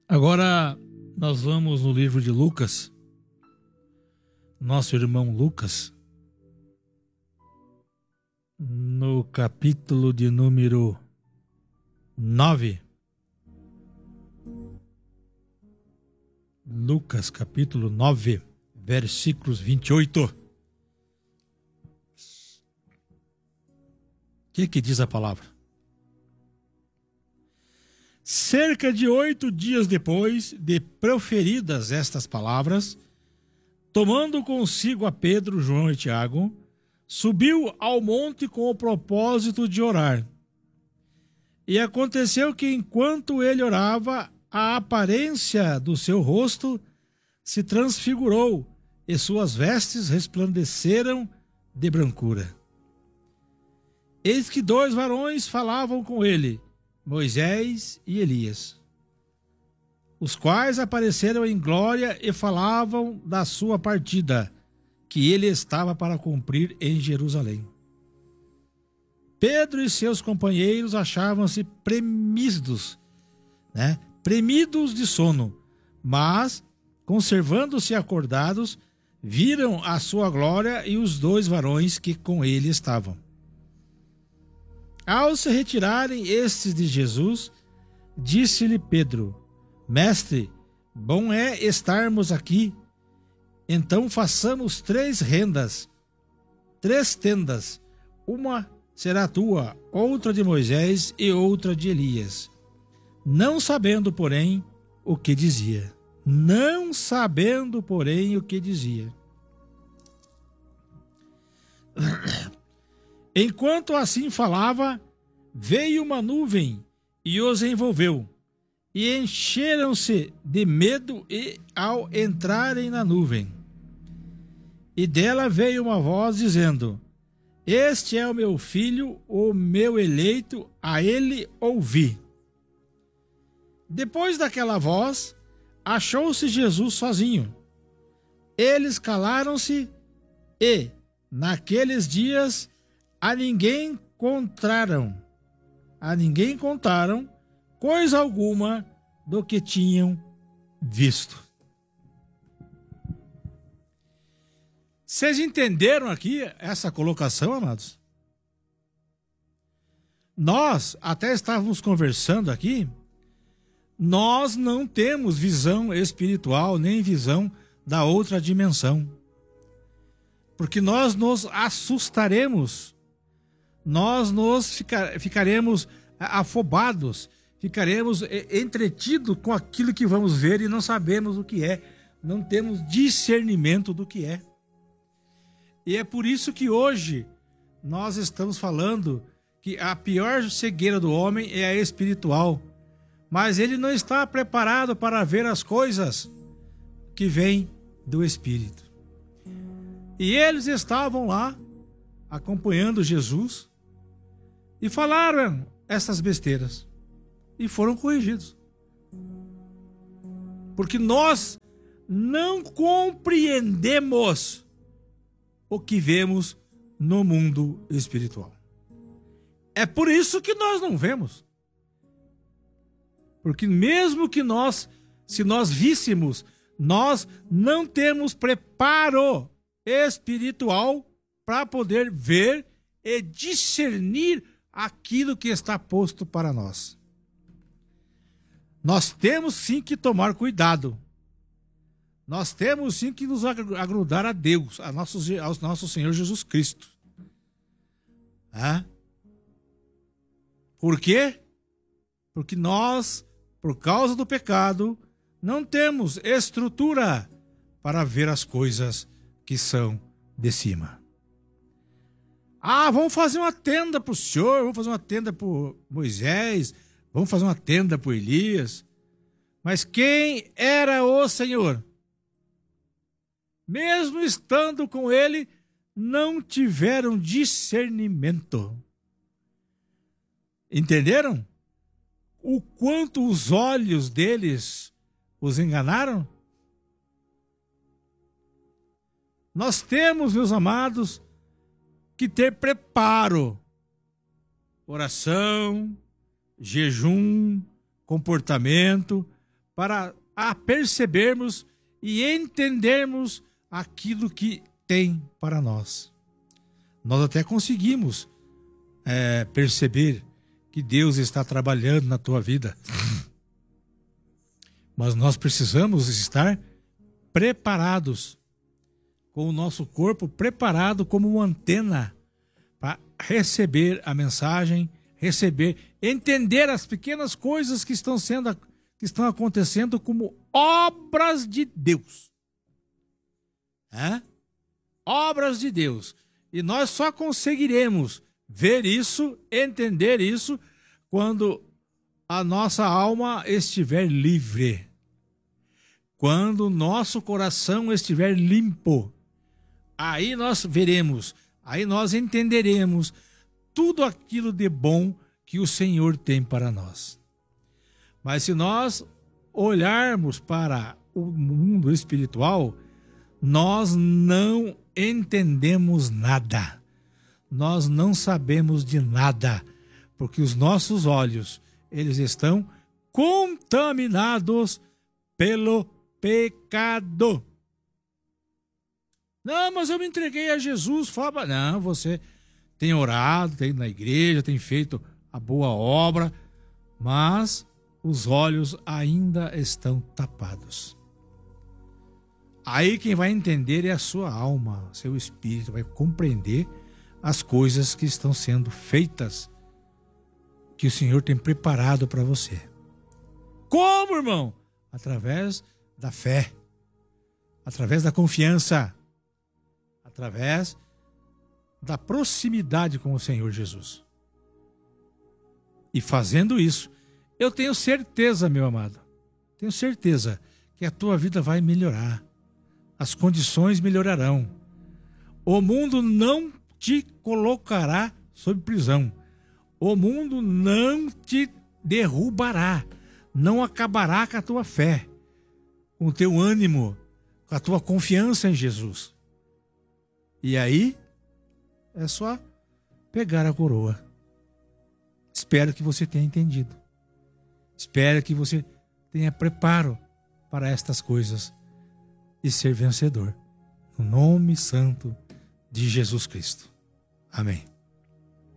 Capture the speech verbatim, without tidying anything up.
Agora nós vamos no livro de Lucas, nosso irmão Lucas, no capítulo de número nove. Lucas, capítulo nove, versículos vinte e oito. O que que diz a palavra? Cerca de oito dias depois de proferidas estas palavras, tomando consigo a Pedro, João e Tiago, subiu ao monte com o propósito de orar. E aconteceu que, enquanto ele orava, a aparência do seu rosto se transfigurou e suas vestes resplandeceram de brancura. Eis que dois varões falavam com ele, Moisés e Elias, os quais apareceram em glória e falavam da sua partida, que ele estava para cumprir em Jerusalém. Pedro e seus companheiros achavam-se premidos, né? premidos de sono, mas, conservando-se acordados, viram a sua glória e os dois varões que com ele estavam. Ao se retirarem estes de Jesus, disse-lhe Pedro: Mestre, bom é estarmos aqui. Então façamos três rendas, três tendas, uma será tua, outra de Moisés e outra de Elias. Não sabendo, porém, o que dizia. Não sabendo, porém, o que dizia. Enquanto assim falava, veio uma nuvem e os envolveu, e encheram-se de medo e ao entrarem na nuvem. E dela veio uma voz dizendo: Este é o meu filho, o meu eleito, a ele ouvi. Depois daquela voz, achou-se Jesus sozinho. Eles calaram-se e, naqueles dias, a ninguém contaram, a ninguém contaram coisa alguma do que tinham visto. Vocês entenderam aqui essa colocação, amados? Nós até estávamos conversando aqui, nós não temos visão espiritual nem visão da outra dimensão, porque nós nos assustaremos, nós nos ficar, ficaremos afobados, ficaremos entretidos com aquilo que vamos ver e não sabemos o que é, não temos discernimento do que é. E é por isso que hoje nós estamos falando que a pior cegueira do homem é a espiritual, mas ele não está preparado para ver as coisas que vêm do Espírito. E eles estavam lá acompanhando Jesus e falaram essas besteiras e foram corrigidos. Porque nós não compreendemos o que vemos no mundo espiritual. É por isso que nós não vemos. Porque mesmo que nós, se nós víssemos, nós não temos preparo espiritual para poder ver e discernir aquilo que está posto para nós. Nós temos sim que tomar cuidado. Nós temos sim que nos agrudar a Deus, a nosso, ao nosso Senhor Jesus Cristo. Ah? Por quê? Porque nós, por causa do pecado, não temos estrutura para ver as coisas que são de cima. Ah, vamos fazer uma tenda para o Senhor, vamos fazer uma tenda para Moisés, vamos fazer uma tenda para Elias. Mas quem era o Senhor? Mesmo estando com ele, não tiveram discernimento. Entenderam? O quanto os olhos deles os enganaram? Nós temos, meus amados, que ter preparo, oração, jejum, comportamento, para a percebermos e entendermos aquilo que tem para nós. Nós até conseguimos é, perceber que Deus está trabalhando na tua vida. Mas nós precisamos estar preparados, com o nosso corpo preparado como uma antena para receber a mensagem, receber, entender as pequenas coisas que estão sendo, que estão acontecendo como obras de Deus. É? Obras de Deus. E nós só conseguiremos ver isso, entender isso, quando a nossa alma estiver livre. Quando o nosso coração estiver limpo. Aí nós veremos, aí nós entenderemos tudo aquilo de bom que o Senhor tem para nós. Mas se nós olharmos para o mundo espiritual, nós não entendemos nada. Nós não sabemos de nada, porque os nossos olhos, eles estão contaminados pelo pecado. Não, mas eu me entreguei a Jesus. Fala, não, você tem orado, tem ido na igreja, tem feito a boa obra, mas os olhos ainda estão tapados. Aí quem vai entender é a sua alma, seu espírito, vai compreender as coisas que estão sendo feitas, que o Senhor tem preparado para você. Como, irmão? Através da fé, através da confiança, através da proximidade com o Senhor Jesus. E fazendo isso, eu tenho certeza, meu amado, tenho certeza que a tua vida vai melhorar. As condições melhorarão. O mundo não te colocará sob prisão. O mundo não te derrubará. Não acabará com a tua fé, com o teu ânimo, com a tua confiança em Jesus. E aí, é só pegar a coroa. Espero que você tenha entendido. Espero que você tenha preparo para estas coisas e ser vencedor. No nome santo de Jesus Cristo. Amém.